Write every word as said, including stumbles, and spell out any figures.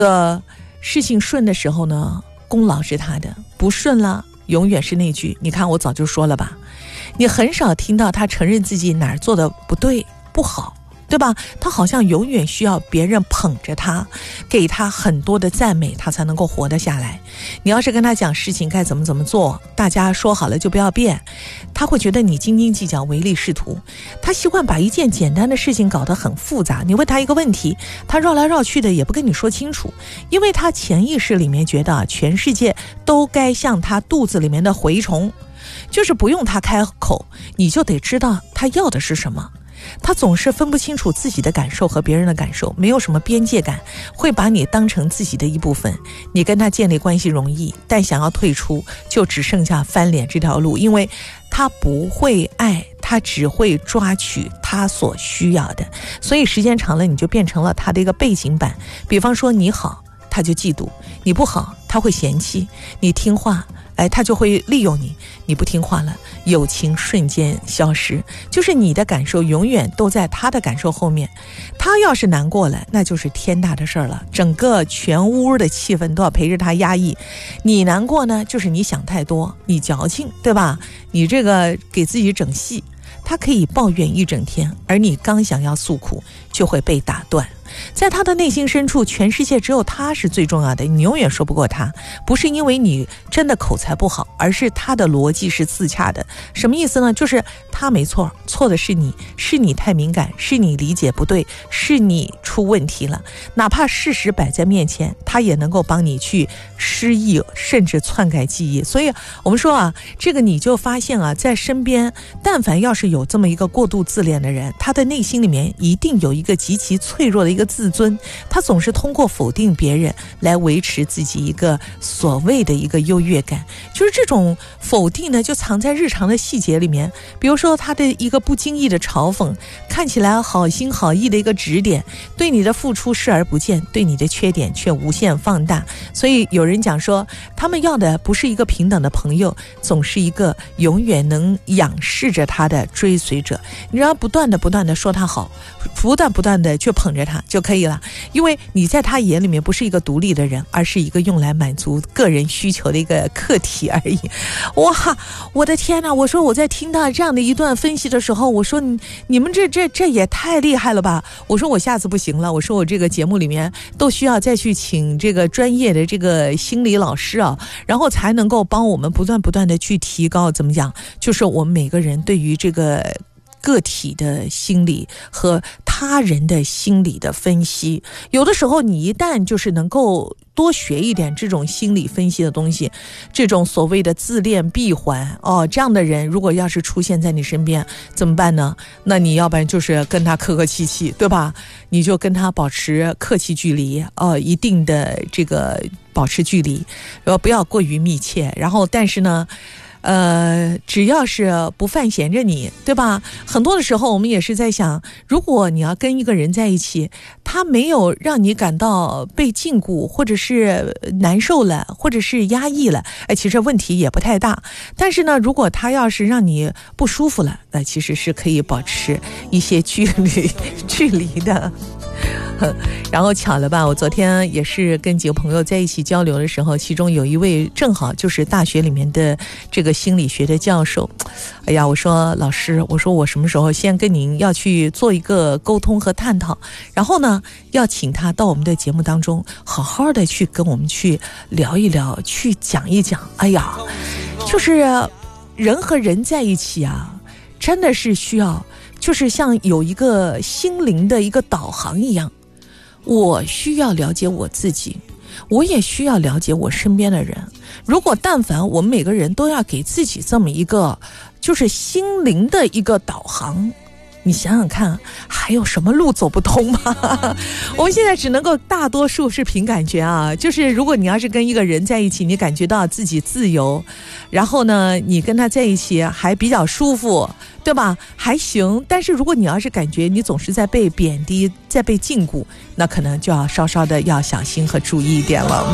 呃，事情顺的时候呢，功劳是他的；不顺了，永远是那句，你看我早就说了吧。你很少听到他承认自己哪儿做的不对不好，对吧？他好像永远需要别人捧着他，给他很多的赞美，他才能够活得下来。你要是跟他讲事情该怎么怎么做，大家说好了就不要变，他会觉得你斤斤计较，唯利是图。他习惯把一件简单的事情搞得很复杂，你问他一个问题，他绕来绕去的也不跟你说清楚，因为他潜意识里面觉得全世界都该像他肚子里面的蛔虫，就是不用他开口，你就得知道他要的是什么。他总是分不清楚自己的感受和别人的感受，没有什么边界感，会把你当成自己的一部分。你跟他建立关系容易，但想要退出就只剩下翻脸这条路，因为他不会爱，他只会抓取他所需要的，所以时间长了你就变成了他的一个背景板。比方说你好他就嫉妒，你不好他会嫌弃，你听话哎，他就会利用你，你不听话了，友情瞬间消失，就是你的感受永远都在他的感受后面。他要是难过了，那就是天大的事儿了，整个全屋的气氛都要陪着他压抑。你难过呢，就是你想太多，你矫情，对吧？你这个给自己整戏，他可以抱怨一整天，而你刚想要诉苦就会被打断。在他的内心深处，全世界只有他是最重要的，你永远说不过他，不是因为你真的口才不好，而是他的逻辑是自洽的。什么意思呢？就是他没错，错的是你，是你太敏感，是你理解不对，是你出问题了。哪怕事实摆在面前，他也能够帮你去失忆，甚至篡改记忆。所以我们说啊，这个你就发现啊，在身边但凡要是有这么一个过度自恋的人，他的内心里面一定有一个极其脆弱的一个自尊，他总是通过否定别人来维持自己一个所谓的一个优越感。就是这种否定呢，就藏在日常的细节里面，比如说他的一个不经意的嘲讽，看起来好心好意的一个指点，对你的付出视而不见，对你的缺点却无限放大。所以有人讲说，他们要的不是一个平等的朋友，总是一个永远能仰视着他的追随者。你让不断的不断的说他好，不断不断的去捧着他就可以了，因为你在他眼里面不是一个独立的人，而是一个用来满足个人需求的一个客体而已。哇，我的天哪！我说我在听到这样的一段分析的时候，我说你你们这这这也太厉害了吧！我说我下次不行了，我说我这个节目里面都需要再去请这个专业的这个心理老师啊，然后才能够帮我们不断不断的去提高，怎么讲？就是我们每个人对于这个个体的心理和他人的心理的分析，有的时候你一旦就是能够多学一点这种心理分析的东西，这种所谓的自恋闭环哦，这样的人如果要是出现在你身边怎么办呢？那你要不然就是跟他客客气气，对吧？你就跟他保持客气距离哦，一定的这个保持距离，然后不要过于密切，然后但是呢呃，只要是不犯闲着你，对吧？很多的时候我们也是在想，如果你要跟一个人在一起，他没有让你感到被禁锢，或者是难受了，或者是压抑了，哎，其实问题也不太大。但是呢，如果他要是让你不舒服了，那其实是可以保持一些距离距离的。然后巧了吧，我昨天也是跟几个朋友在一起交流的时候，其中有一位正好就是大学里面的这个心理学的教授。哎呀，我说老师，我说我什么时候先跟您要去做一个沟通和探讨，然后呢要请他到我们的节目当中好好的去跟我们去聊一聊，去讲一讲。哎呀，就是人和人在一起啊，真的是需要就是像有一个心灵的一个导航一样，我需要了解我自己，我也需要了解我身边的人。如果但凡我们每个人都要给自己这么一个就是心灵的一个导航，你想想看还有什么路走不通吗？我们现在只能够大多数是凭感觉啊，就是如果你要是跟一个人在一起，你感觉到自己自由，然后呢你跟他在一起还比较舒服，对吧？还行。但是如果你要是感觉你总是在被贬低，在被禁锢，那可能就要稍稍的要小心和注意一点了。